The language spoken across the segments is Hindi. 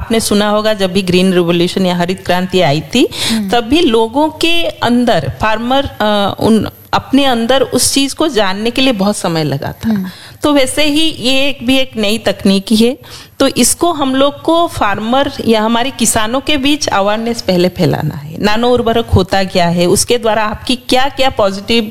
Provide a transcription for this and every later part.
आपने सुना होगा जब भी ग्रीन रिवॉल्यूशन या हरित क्रांति आई थी, तब भी लोगों के अंदर फार्मर अपने अंदर उस चीज को जानने के लिए बहुत समय लगा था। तो वैसे ही ये भी एक नई तकनीकी है, तो इसको हम लोग को फार्मर या हमारे किसानों के बीच अवेयरनेस पहले फैलाना है। नानो उर्वरक होता क्या है, उसके द्वारा आपकी क्या क्या पॉजिटिव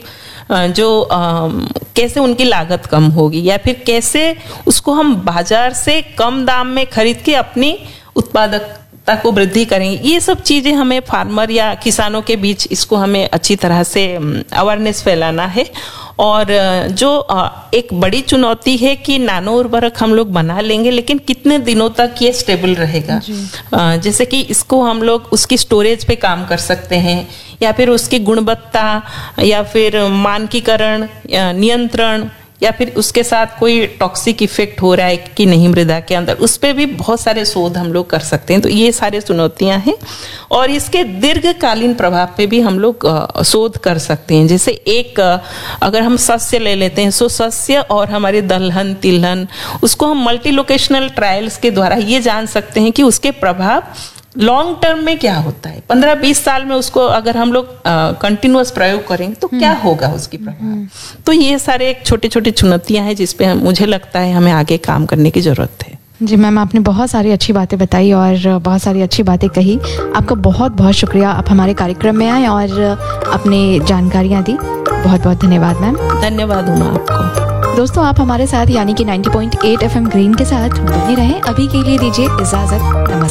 कैसे उनकी लागत कम होगी, या फिर कैसे उसको हम बाजार से कम दाम में खरीद के अपनी उत्पादकता को वृद्धि करेंगे। ये सब चीजें हमें फार्मर या किसानों के बीच इसको हमें अच्छी तरह से अवेयरनेस फैलाना है। और जो एक बड़ी चुनौती है कि नानो उर्वरक हम लोग बना लेंगे, लेकिन कितने दिनों तक ये स्टेबल रहेगा। जैसे कि इसको हम लोग उसकी स्टोरेज पे काम कर सकते हैं, या फिर उसकी गुणवत्ता, या फिर मानकीकरण, नियंत्रण, या फिर उसके साथ कोई टॉक्सिक इफेक्ट हो रहा है कि नहीं मृदा के अंदर, उस पे भी बहुत सारे शोध हम लोग कर सकते हैं। तो ये सारे चुनौतियां हैं, और इसके दीर्घकालीन प्रभाव पे भी हम लोग शोध कर सकते हैं। जैसे एक अगर हम सस्य ले लेते हैं, सो सस्य और हमारे दलहन तिलहन, उसको हम मल्टी लोकेशनल ट्रायल्स के द्वारा ये जान सकते हैं कि उसके प्रभाव लॉन्ग टर्म में क्या होता है। 15-20 साल में उसको अगर हम लोग कंटिन्यूअस प्रयोग करेंगे तो क्या होगा उसकी प्रभाव। तो ये सारे एक छोटी छोटी चुनौतियां हैं जिसपे मुझे लगता है हमें आगे काम करने की जरूरत है। जी मैम, आपने बहुत सारी अच्छी बातें बताई और बहुत सारी अच्छी बातें कही। आपका बहुत बहुत शुक्रिया, आप हमारे कार्यक्रम में आए और अपनी जानकारियाँ दी। बहुत बहुत धन्यवाद मैम। धन्यवाद उमा आपको। दोस्तों, आप हमारे साथ यानी कि 90.8 FM ग्रीन के साथ बने रहें। अभी के लिए दीजिए इजाजत। नमस्कार।